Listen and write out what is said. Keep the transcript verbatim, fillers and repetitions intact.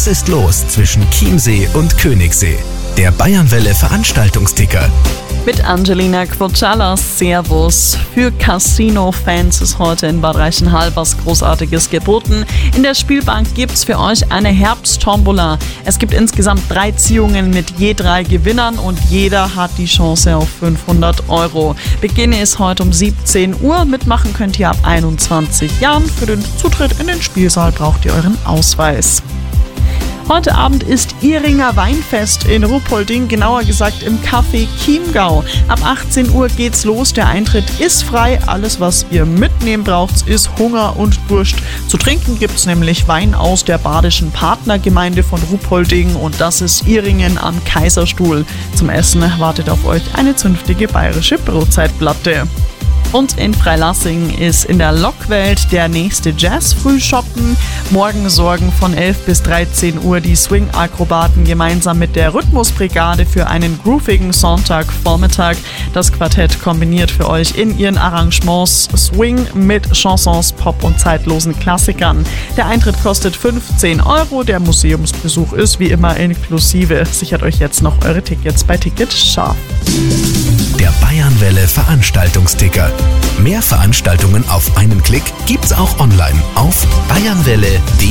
ist los zwischen Chiemsee und Königssee? Der Bayernwelle Veranstaltungsticker. Mit Angelina Quochalas, Servus. Für Casino-Fans ist heute in Bad Reichenhall was Großartiges geboten. In der Spielbank gibt's für euch eine Herbsttombola. Es gibt insgesamt drei Ziehungen mit je drei Gewinnern und jeder hat die Chance auf fünfhundert Euro. Beginn ist heute um siebzehn Uhr. Mitmachen könnt ihr ab einundzwanzig Jahren. Für den Zutritt in den Spielsaal braucht ihr euren Ausweis. Heute Abend ist Ihringer Weinfest in Ruppolding, genauer gesagt im Café Chiemgau. Ab achtzehn Uhr geht's los, der Eintritt ist frei. Alles, was ihr mitnehmen braucht, ist Hunger und Durst. Zu trinken gibt's nämlich Wein aus der badischen Partnergemeinde von Ruppolding und das ist Ihringen am Kaiserstuhl. Zum Essen wartet auf euch eine zünftige bayerische Brotzeitplatte. Und in Freilassing ist in der Lokwelt der nächste Jazz-Frühschoppen. Morgen sorgen von elf bis dreizehn Uhr die Swing-Akrobaten gemeinsam mit der Rhythmusbrigade für einen groovigen Sonntagvormittag. Das Quartett kombiniert für euch in ihren Arrangements Swing mit Chansons, Pop und zeitlosen Klassikern. Der Eintritt kostet fünfzehn Euro, der Museumsbesuch ist wie immer inklusive. Sichert euch jetzt noch eure Tickets bei Ticket Scharf. Der Bayernwelle Veranstaltungsticker. Mehr Veranstaltungen auf einen Klick gibt's auch online auf bayernwelle punkt de.